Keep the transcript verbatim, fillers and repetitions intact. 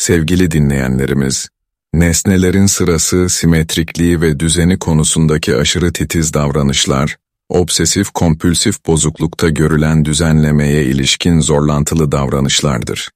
Sevgili dinleyenlerimiz, nesnelerin sırası, simetrikliği ve düzeni konusundaki aşırı titiz davranışlar, obsesif kompülsif bozuklukta görülen düzenlemeye ilişkin zorlantılı davranışlardır.